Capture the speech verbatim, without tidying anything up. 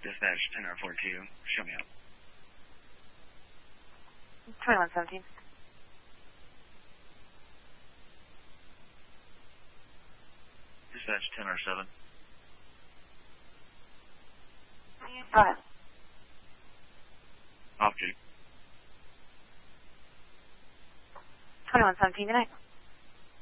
Dispatch ten R forty-two, show me up. twenty-one seventeen. Dispatch ten R seven. Go ahead. Off duty. twenty-one seventeen, good night.